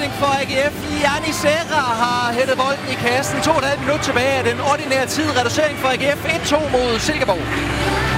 reducering for AGF. Gianni Serra har hættet bolden i kassen. 2,5 minutter tilbage af den ordinære tid. Reducering for AGF. 1-2 mod Silkeborg.